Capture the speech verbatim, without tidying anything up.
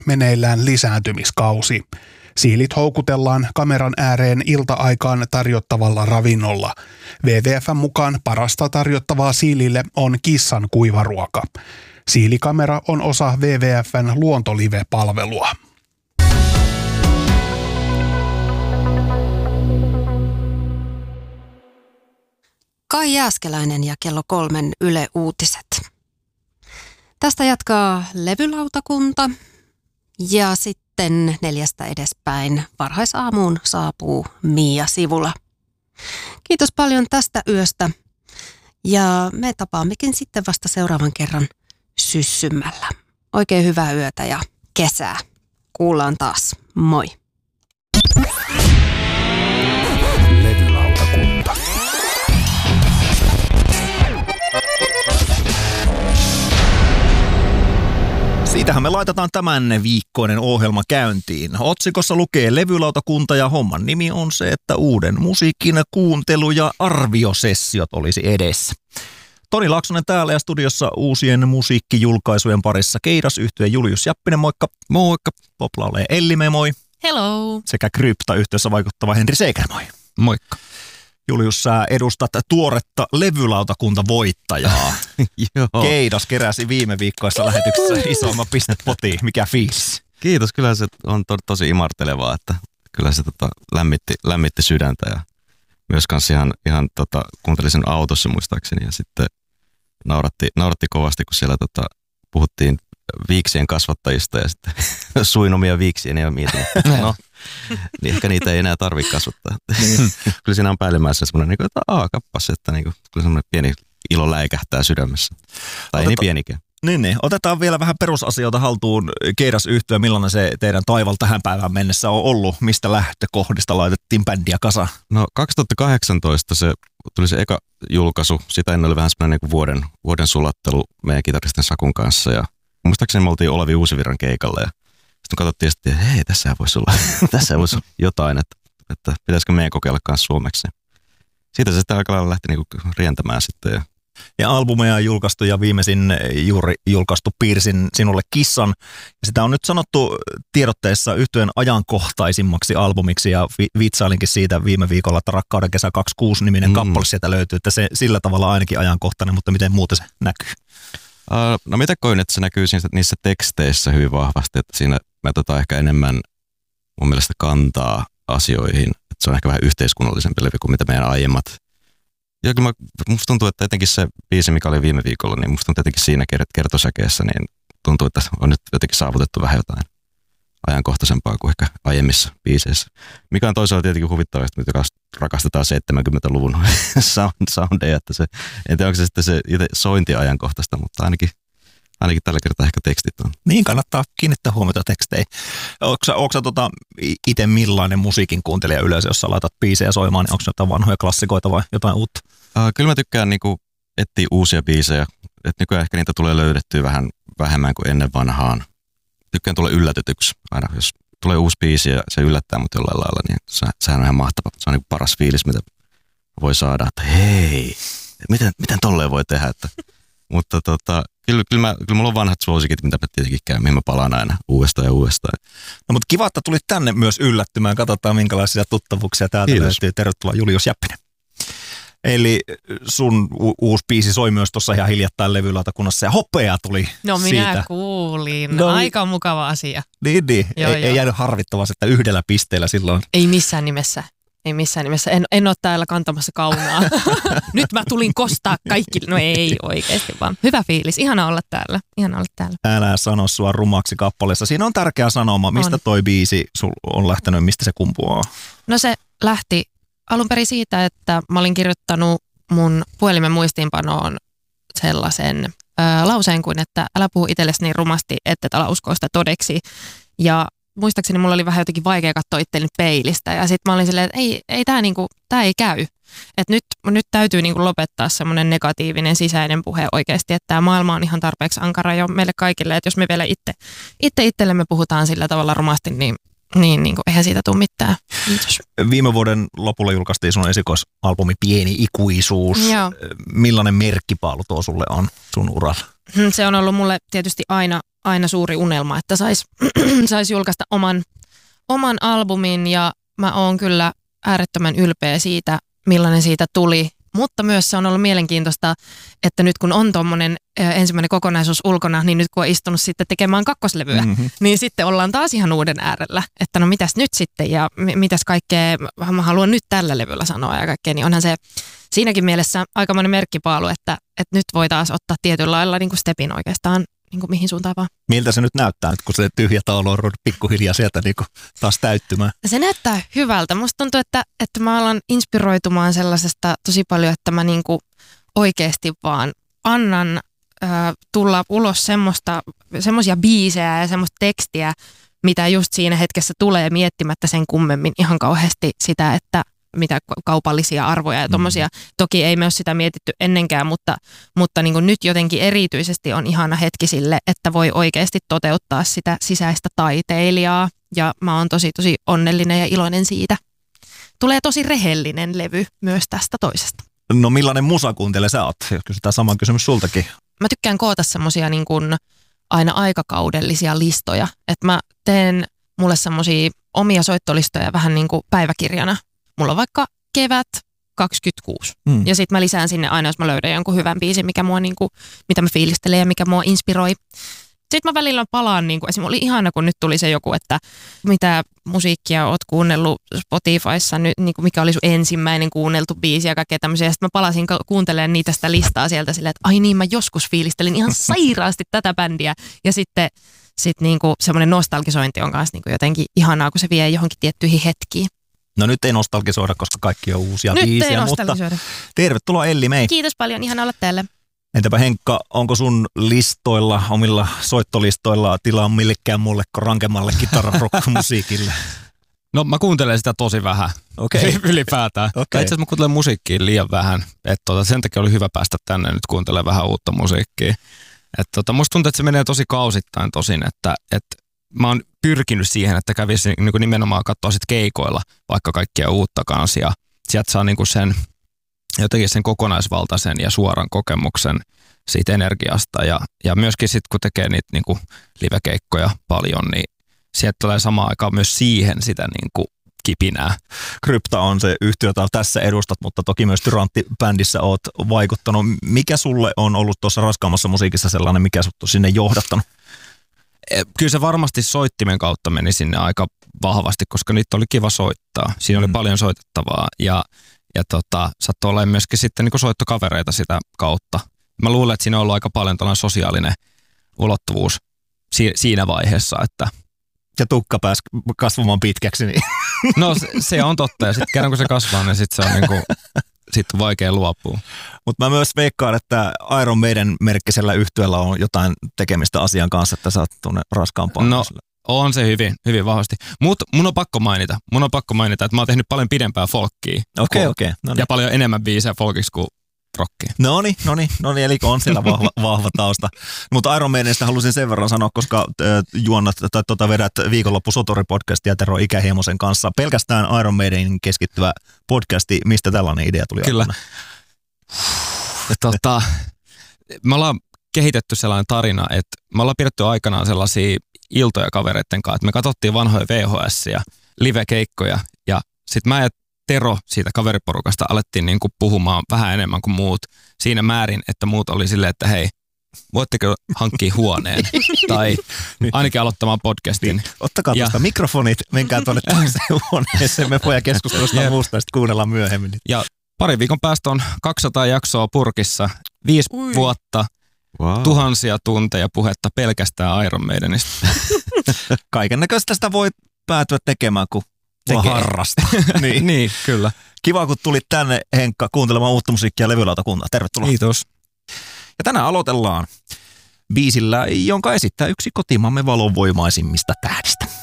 meneillään lisääntymiskausi. Siilit houkutellaan kameran ääreen ilta-aikaan tarjottavalla ravinnolla. W W F:n mukaan parasta tarjottavaa siilille on kissan kuivaruoka. Siilikamera on osa W W F:n luontolive-palvelua. Kai Jääskeläinen ja kello kolmen Yle Uutiset. Tästä jatkaa levylautakunta ja sitten neljästä edespäin varhaisaamuun saapuu Mia Sivula. Kiitos paljon tästä yöstä ja me tapaammekin sitten vasta seuraavan kerran syssymällä. Oikein hyvää yötä ja kesää. Kuullaan taas. Moi. Levylautakunta. Siitähän me laitetaan tämän viikkoinen ohjelma käyntiin. Otsikossa lukee levylautakunta ja homman nimi on se, että uuden musiikin kuuntelu- ja arviosessiot olisi edessä. Toni Laaksonen täällä ja studiossa uusien musiikkijulkaisujen parissa Keidas-yhtye Julius Jappinen, moikka. Moikka. Poplaulee Elli, moi. Hello. Sekä Krypta-yhtyeessä vaikuttava Henri Seiker, moi. Moikka. Julius, sä edustat tuoretta levylautakuntavoittajaa. Joo. Keidas keräsi viime viikkoissa lähetyksessä isomman pistepotiin. Mikä fiilis? Kiitos, kyllä se on to- tosi imartelevaa, että kyllä se tota, lämmitti, lämmitti sydäntä ja myös kanssa ihan, ihan tota, kuuntelin sen autossa muistaakseni ja sitten nauratti, nauratti kovasti, kun siellä tota, puhuttiin viiksien kasvattajista ja sitten suin omia viiksiä ja mietin, että no, niin ehkä niitä ei enää tarvitse kasvattaa. Niin. Kyllä siinä on päällimmäisessä semmoinen, niin kuin, että aa, kappas, että niin kuin, kyllä semmoinen pieni ilo läikähtää sydämessä. Tai Oteta, ei niin pienikään. Niin, niin. Otetaan vielä vähän perusasioita haltuun. Keidas-yhtye, millainen se teidän taival tähän päivään mennessä on ollut? Mistä lähtökohdista laitettiin bändiä kasaan? No kaksituhattakahdeksantoista se tuli se eka julkaisu. Sitä ennen oli vähän semmoinen niin kuin vuoden, vuoden sulattelu meidän kitaristin Sakun kanssa. Ja muistaakseni me oltiin Olavi Uusivirran keikalla ja sitten katsottiin, että hei, tässä voisi olla, tässä voisi olla jotain, että, että pitäisikö meidän kokeilla kanssa suomeksi. Siitä se sitten aika lailla lähti niinku rientämään sitten. Ja, ja albumeja on julkaistu ja viimeisin juuri julkaistu Piirsin sinulle kissan. Ja sitä on nyt sanottu tiedotteessa yhtyeen ajankohtaisimmaksi albumiksi ja vi- vitsailinkin siitä viime viikolla, että Rakkauden kesä kaksikymmentäkuusi-niminen mm. kappale sieltä löytyy, että se sillä tavalla ainakin ajankohtainen, mutta miten muuten se näkyy? Uh, no mitä koin, että se näkyy niissä, niissä teksteissä hyvin vahvasti, että siinä me otetaan ehkä enemmän mun mielestä kantaa asioihin, että se on ehkä vähän yhteiskunnallisempi levy kuin mitä meidän aiemmat. Ja kyllä mä, musta tuntuu, että etenkin se biisi, mikä oli viime viikolla, niin musta tuntuu etenkin siinä kertosäkeessä, niin tuntuu, että on nyt jotenkin saavutettu vähän jotain ajankohtaisempaa kuin ehkä aiemmissa biiseissä. Mikä on toisaalta tietenkin huvittavaa, että me rakastetaan seitsemänkymmentäluvun soundeja, että se, en tiedä onko se sitten se itse sointi ajankohtaista, mutta ainakin, ainakin tällä kertaa ehkä tekstit on. Niin, kannattaa kiinnittää huomiota teksteihin. Onko sä, onko sä tota, itse millainen musiikin kuuntelija yleensä, jos sä laitat biisejä soimaan, niin onko jotain vanhoja klassikoita vai jotain uutta? Uh, kyllä mä tykkään niinku etsiä uusia biisejä, että nykyään ehkä niitä tulee löydettyä vähän vähemmän kuin ennen vanhaan. Tykkään tulla yllätetyksi aina, jos tulee uusi biisi ja se yllättää mut jollain lailla, niin se, sehän on ihan mahtava. Se on niin paras fiilis, mitä voi saada, että hei, miten, miten tolleen voi tehdä. Että, mutta tota, kyllä, kyllä, mä, kyllä mulla on vanhat suosikit, mitä mä tietenkin käyn, mihin mä palaan aina uudestaan ja uudestaan. No mutta kiva, että tulit tänne myös yllättymään. Katsotaan minkälaisia tuttavuuksia täältä Kiitos. löytyy. Tervetuloa Julius Jappinen. Eli sun u- uusi biisi soi myös tuossa ihan hiljattain levylautakunnassa ja hopea tuli No minä siitä. kuulin. No, Aika mukava asia. Niin, niin. Joo, ei, joo. ei jäänyt harvittavasti, että yhdellä pisteellä silloin. Ei missään nimessä. Ei missään nimessä. En, en ole täällä kantamassa kaunaa. Nyt mä tulin kostaa kaikki. No ei oikeasti vaan. Hyvä fiilis. Ihana olla täällä. Ihana olla täällä. Älä sano sua rumaksi kappaleessa. Siinä on tärkeä sanoma. Mistä On. toi biisi sul on lähtenyt, mistä se kumpuaa? No se lähti alun perin siitä, että mä olin kirjoittanut mun puhelimen muistiinpanoon sellaisen ö, lauseen kuin, että älä puhu itsellesi niin rumasti, että et ala uskoa sitä todeksi. Ja muistaakseni mulla oli vähän jotenkin vaikea katsoa itselleni peilistä. Ja sitten mä olin silleen, että ei, ei tämä niinku, tää ei käy. Että nyt, nyt täytyy niinku lopettaa semmoinen negatiivinen sisäinen puhe oikeasti, että tämä maailma on ihan tarpeeksi ankara jo meille kaikille. Että jos me vielä itse, itse itsellemme puhutaan sillä tavalla rumasti, niin Niin, niin kuin, eihän siitä tule mitään. Kiitos. Viime vuoden lopulla julkaistiin sun esikoisalbumi Pieni ikuisuus. Joo. Millainen merkkipaalu tuo sulle on sun uralla? Se on ollut mulle tietysti aina aina suuri unelma, että sais, sais julkaista oman, oman albumin ja mä oon kyllä äärettömän ylpeä siitä, millainen siitä tuli. Mutta myös se on ollut mielenkiintoista, että nyt kun on tuommoinen ensimmäinen kokonaisuus ulkona, niin nyt kun on istunut sitten tekemään kakkoslevyä, mm-hmm. niin sitten ollaan taas ihan uuden äärellä. Että no mitäs nyt sitten ja m- mitäs kaikkea mä haluan nyt tällä levyllä sanoa ja kaikkea. Niin onhan se siinäkin mielessä aikamoinen merkkipaalu, että, että nyt voi taas ottaa tietyllä lailla niin kuin stepin oikeastaan niin kuin mihin suuntaan vaan. Miltä se nyt näyttää nyt, kun se tyhjä taulu on ruvennut pikkuhiljaa sieltä niin kuin taas täyttymään? Se näyttää hyvältä. Musta tuntuu, että, että mä alan inspiroitumaan sellaisesta tosi paljon, että mä niin kuin oikeasti vaan annan äh, tulla ulos semmoista, semmoisia biisejä ja semmoista tekstiä, mitä just siinä hetkessä tulee miettimättä sen kummemmin ihan kauheasti sitä, että mitä kaupallisia arvoja ja tommosia. Mm. Toki ei me ole sitä mietitty ennenkään, mutta, mutta niin kuin nyt jotenkin erityisesti on ihana hetki sille, että voi oikeasti toteuttaa sitä sisäistä taiteilijaa. Ja mä oon tosi tosi onnellinen ja iloinen siitä. Tulee tosi rehellinen levy myös tästä toisesta. No millainen musakuuntelija sä oot? Kysytään sama kysymys sultakin. Mä tykkään koota semmosia niin kuin aina aikakaudellisia listoja. Että mä teen mulle semmosia omia soittolistoja vähän niin kuin päiväkirjana. Mulla on vaikka kevät kaksikymmentäkuusi. Mm. Ja sitten mä lisään sinne aina, jos mä löydän jonkun hyvän biisin, mikä mua niinku, mitä mä fiilistelen ja mikä mua inspiroi. Sitten mä välillä palaan, niinku, esimerkiksi oli ihana, kun nyt tuli se joku, että mitä musiikkia oot kuunnellut Spotifyssa, nyt, niinku, mikä oli sun ensimmäinen kuunneltu biisi ja kaikkea tämmöisiä. Ja sitten mä palasin kuuntelemaan niitä sitä listaa sieltä silleen, että ai niin, mä joskus fiilistelin ihan sairaasti tätä bändiä. Ja sitten sit niinku, semmoinen nostalgisointi on kanssa niinku, jotenkin ihanaa, kun se vie johonkin tiettyihin hetkiin. No nyt ei nostalgisoida, koska kaikki on uusia nyt biisiä, mutta tervetuloa Elli Mei. Kiitos paljon, ihana olla täällä. Entäpä Henkka, onko sun listoilla, omilla soittolistoilla tilaa millekään muulle kuin rankemmalle kitararock-musiikille? No mä kuuntelen sitä tosi vähän okay. ylipäätään. Okay. Itse asiassa mä kuuntelen musiikkia liian vähän. Et tota, sen takia oli hyvä päästä tänne nyt kuuntelemaan vähän uutta musiikkia. Et tota, musta tuntuu, että se menee tosi kausittain tosin, että et mä oon pyrkinyt siihen, että kävisi niin kuin nimenomaan katsoa sit keikoilla vaikka kaikkia uutta kanssa ja sieltä saa niin kuin sen, jotenkin sen kokonaisvaltaisen ja suoran kokemuksen siitä energiasta ja, ja myöskin sitten kun tekee niitä niin kuin livekeikkoja paljon, niin sieltä tulee samaan aikaan myös siihen sitä niin kuin kipinää. Krypta on se yhtiö, jota tässä edustat, mutta toki myös Tyrantti-bändissä oot vaikuttanut. Mikä sulle on ollut tuossa raskaammassa musiikissa sellainen, mikä sut on sinne johdattanut? Kyllä se varmasti soittimen kautta meni sinne aika vahvasti, koska niitä oli kiva soittaa. Siinä oli mm. paljon soitettavaa ja, ja tota, saattoi olla myöskin sitten niin kuin soittokavereita sitä kautta. Mä luulen, että siinä on ollut aika paljon tällainen sosiaalinen ulottuvuus si- siinä vaiheessa, että ja tukka pääsi kasvamaan pitkäksi. Niin. No se, se on totta ja sitten kerran kun se kasvaa, niin sitten se on niinku, sit on vaikea luopua. Mutta mä myös veikkaan, että Iron Maiden merkkisellä yhtyöllä on jotain tekemistä asian kanssa, että sä oot tuonne raskaampaan. No on se hyvin, hyvin vahvasti. Mutta mun on pakko mainita, mun on pakko mainita, että mä oon tehnyt paljon pidempää folkkia. Okei, okay, okei. Okay. No niin. Ja paljon enemmän biisejä folkiksi kuin rockia. No niin, no niin, no niin, eli on siellä vahva, vahva tausta. Mutta Iron Maidenistä halusin sen verran sanoa, koska äh, juonnat tai tota, vedät viikonloppu Sotori-podcastia Tero Ikähiemosen kanssa. Pelkästään Iron Maidenin keskittyvä podcasti. Mistä tällainen idea tuli? Kyllä. Tota, me ollaan kehitetty sellainen tarina, että me ollaan pidetty aikanaan sellaisia iltoja kavereiden kanssa, että me katsottiin vanhoja V H S-ja, live-keikkoja ja sitten mä ja Tero siitä kaveriporukasta alettiin niin kuin puhumaan vähän enemmän kuin muut siinä määrin, että muut oli silleen, että hei, voitteko hankkia huoneen tai ainakin aloittamaan podcastin. Niin, ottakaa tuosta mikrofonit, menkää tuonne toiseen huoneeseen, me voidaan keskustella sitä muusta ja sitten kuunnellaan myöhemmin. Ja parin viikon päästä on kaksisataa jaksoa purkissa, viisi Ui. vuotta, wow. tuhansia tunteja puhetta pelkästään Iron Maidenista. Kaiken näköistä sitä voi päätyä tekemään, kun tekee. Harrasta. niin. niin, kyllä. Kiva, kun tulit tänne, Henkka, kuuntelemaan uutta musiikkia Levylautakuntaa. Tervetuloa. Kiitos. Ja tänään aloitellaan biisillä, jonka esittää yksi kotimaamme valonvoimaisimmista tähdistä.